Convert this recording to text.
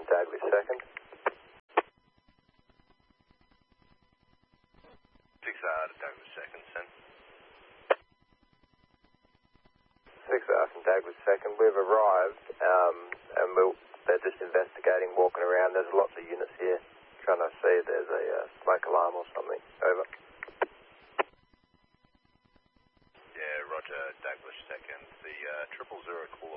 Dagley second. 6R to Dagley second, send. 6R from Dagley second. We've arrived, and they're just investigating, walking around. There's lots of units here, trying to see if there's a smoke alarm or something. Over. Yeah, roger, Dagley second. The 000 call